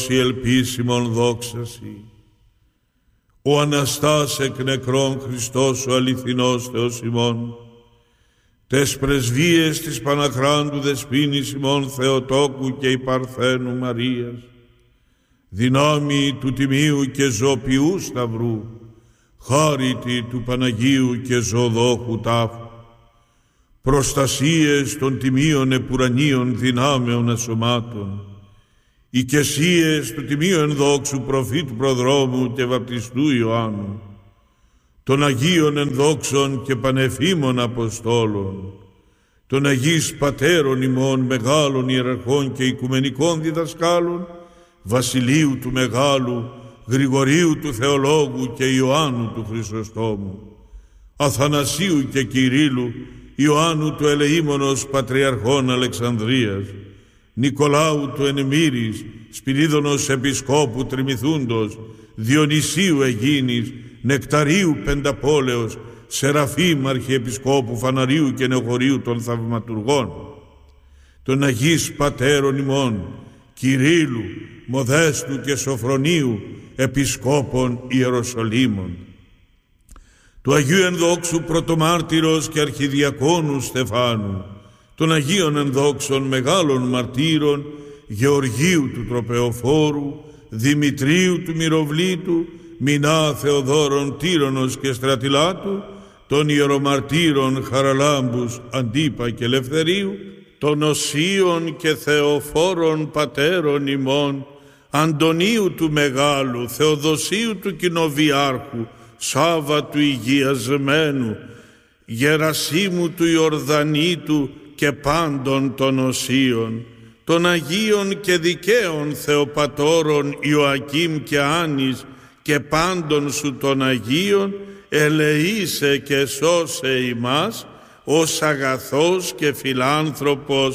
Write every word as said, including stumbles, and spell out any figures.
η ελπίσιμον δόξαση. Ο Αναστάς εκ νεκρών Χριστός ο αληθινός Θεός ημών, τες πρεσβείες της Παναχράντου Δεσποίνης ημών Θεοτόκου και η Παρθένου Μαρίας, δυνάμει του Τιμίου και Ζωοποιού Σταυρού, χάριτη του Παναγίου και Ζωοδόχου τάφου, προστασίες των τιμίων επουρανίων δυνάμεων ασωμάτων, οικεσίες του τιμίου ενδόξου προφήτου προδρόμου και βαπτιστού Ιωάννου, των Αγίων ενδόξων και πανεφήμων Αποστόλων, των Αγίης Πατέρων ημών μεγάλων ιεραρχών και οικουμενικών διδασκάλων, Βασιλείου του Μεγάλου, Γρηγορίου του Θεολόγου και Ιωάννου του Χρυσοστόμου, Αθανασίου και Κυρίλου, Ιωάννου του Ελεήμονος Πατριαρχών Αλεξανδρίας, Νικολάου του Ενεμήρης, Σπυρίδωνος Επισκόπου Τριμηθούντος, Διονυσίου Αιγίνης, Νεκταρίου Πενταπόλεως, Σεραφείμ Αρχιεπισκόπου Φαναρίου και Νεοχωρίου των Θαυματουργών, των Αγίης Πατέρων ημών, Κυρίλου, Μοδέστου και Σοφρονίου, Επισκόπων Ιεροσολύμων, του Αγίου Ενδόξου Πρωτομάρτυρος και Αρχιδιακόνου Στεφάνου, των Αγίων Ενδόξων Μεγάλων Μαρτύρων, Γεωργίου του Τροπεοφόρου, Δημητρίου του Μυροβλήτου, Μινά Θεοδόρων Τύρονος και Στρατιλάτου, των Ιερομαρτύρων Χαραλάμπους, Αντίπα και Ελευθερίου, των Οσίων και Θεοφόρων Πατέρων ημών, Αντωνίου του Μεγάλου, Θεοδοσίου του Κοινοβιάρχου, Σάβα του Υγιασμένου, Γερασίμου του Ιορδανίτου και πάντων των Οσίων, των Αγίων και δικαίων Θεοπατώρων Ιωακήμ και Άνης και πάντων σου των Αγίων, ελεήσε και σώσε ημάς ως αγαθός και φιλάνθρωπος